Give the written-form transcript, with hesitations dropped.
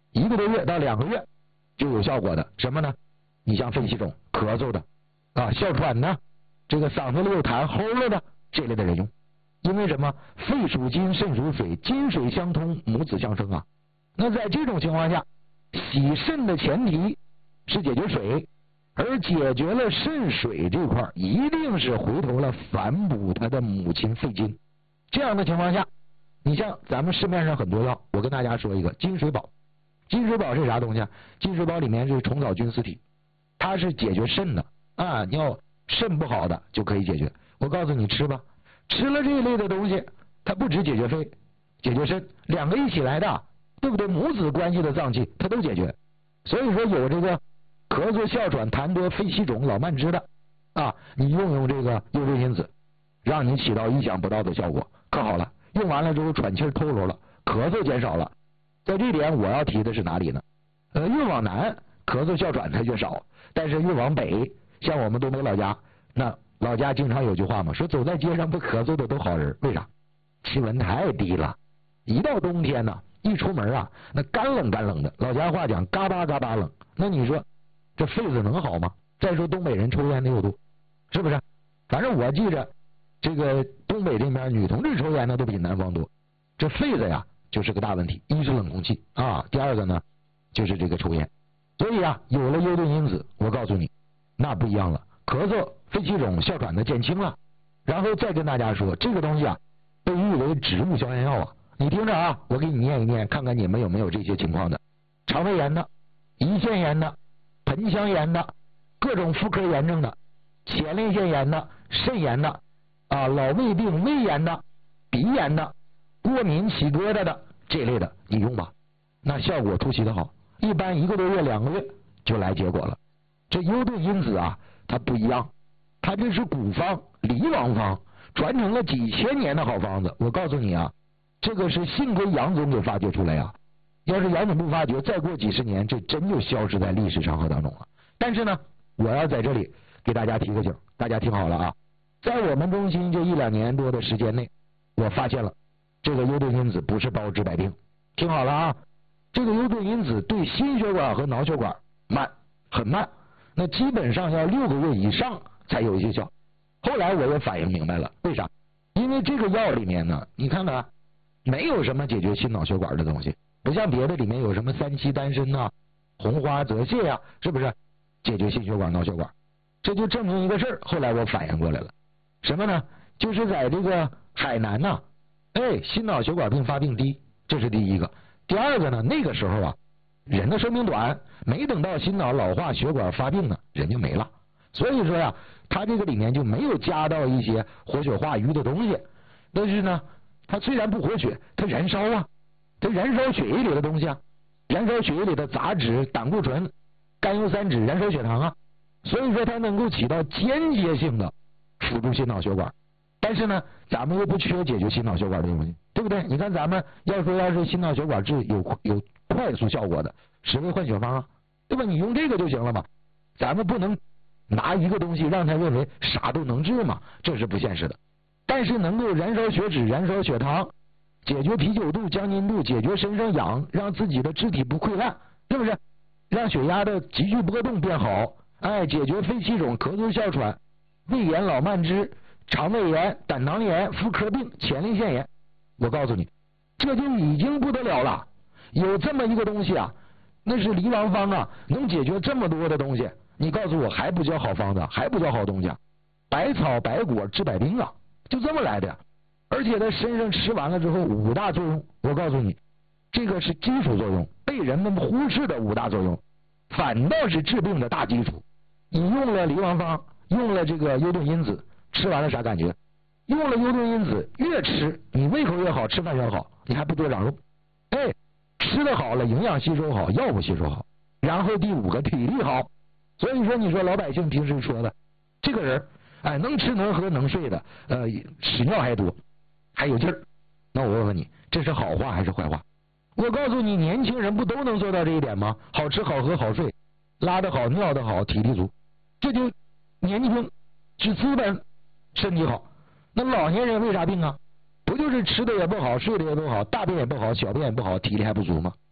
1个多月到2个月就有效果的。什么呢？你像肺气肿、咳嗽的啊、哮喘呢，这个嗓子里有痰、齁了的这类的人用。因为什么？肺属金，肾属水，金水相通，母子相生啊。那在这种情况下，洗肾的前提是解决水，而解决了肾水这块，一定是回头了反补他的母亲肺金。这样的情况下，你像咱们市面上很多药，我跟大家说一个金水宝。金水宝是啥东西啊？金水宝里面是虫草菌丝体，它是解决肾的啊。你要肾不好的就可以解决。我告诉你吃吧，吃了这一类的东西，它不只解决肺，解决肾，两个一起来的，对不对？母子关系的脏器它都解决。所以说有这个咳嗽、哮喘、痰多、肺气肿、老慢支的啊，你用这个幽对因子，让你起到意想不到的效果，可好了。用完了之后喘气透露了，咳嗽减少了。在这点我要提的是哪里呢？越往南咳嗽哮喘它越少，但是越往北，像我们东北老家，那老家经常有句话嘛，说走在街上不咳嗽的都好人。为啥？气温太低了，一到冬天呢，一出门啊，那干冷干冷的，老家话讲嘎巴嘎巴冷。那你说这肺子能好吗？再说东北人抽烟的又多，是不是？反正我记着这个东北这边女同志抽烟的都比南方多。这肺子呀就是个大问题，一是冷空气啊，第二个呢就是这个抽烟。所以啊，有了幽对因子，我告诉你那不一样了，咳嗽、肺气肿、哮喘的减轻了。然后再跟大家说，这个东西啊被誉为植物消炎药啊。你听着啊，我给你念一念，看看你们有没有这些情况的：肠胃炎的、胰腺炎的、盆腔炎的、各种妇科炎症的、前列腺炎的、肾炎的啊、老胃病、胃炎的、鼻炎的、过敏起疙瘩的这类的，你用吧，那效果出奇的好，一般1个多月、2个月就来结果了。这幽对因子啊，它不一样，它这是古方、离王方，传承了几千年的好方子。我告诉你啊，这个是幸亏杨总给发掘出来啊，要是杨总不发掘，再过几十年，这真就消失在历史长河当中了。但是呢，我要在这里给大家提个醒，大家听好了啊，在我们中心这1、2年多的时间内，我发现了这个幽对因子不是包治百病。听好了啊，这个幽对因子对心血管和脑血管慢，很慢，那基本上要6个月以上才有一些效。后来我也反应明白了，为啥？因为这个药里面呢，你看看没有什么解决心脑血管的东西，不像别的里面有什么3七丹参呐、红花泽泻呀，是不是解决心血管、脑血管？这就证明一个事儿，后来我反应过来了，什么呢？就是在这个海南呐，心脑血管病发病低，这是第一个。第二个呢，那个时候啊，人的寿命短，没等到心脑老化、血管发病呢，人就没了。所以说呀，它这个里面就没有加到一些活血化瘀的东西。但是呢，它虽然不活血，它燃烧啊，它燃烧血液里的东西啊，燃烧血液里的杂质、胆固醇、甘油三酯，燃烧血糖啊。所以说它能够起到间接性的辅助心脑血管。但是呢，咱们又不缺解决心脑血管的东西，对不对？你看咱们要是心脑血管治有快速效果的10味换血方啊，对吧？你用这个就行了嘛。咱们不能拿一个东西让他认为啥都能治嘛，这是不现实的。但是能够燃烧血脂、燃烧血糖，解决啤酒肚、将军肚，解决身上痒，让自己的肢体不溃烂，是不是？让血压的急剧波动变好，解决肺气肿、咳嗽、哮喘、胃炎、老慢支、肠胃炎、胆囊炎、妇科病、前列腺炎。我告诉你，这就已经不得了了。有这么一个东西啊，那是离王方啊，能解决这么多的东西。你告诉我还不叫好方子，还不叫好东西啊？百草百果治百病啊，就这么来的。而且在身上吃完了之后5大作用，我告诉你，这个是基础作用，被人们忽视的5大作用，反倒是治病的大基础。你用了离王方，用了这个幽对因子，吃完了啥感觉？用了幽对因子，越吃你胃口越好，吃饭越好，你还不多长肉。吃的好了，营养吸收好，药物吸收好，然后第5个体力好。所以说你说老百姓平时说的这个人能吃能喝能睡的，屎尿还多，还有劲儿，那我问问你，这是好话还是坏话？我告诉你，年轻人不都能做到这一点吗？好吃好喝好睡，拉得好尿得好，体力足，这就年轻是资本，身体好。那老年人为啥病啊？不就是吃的也不好，睡的也不好，大便也不好，小便也不好，体力还不足吗？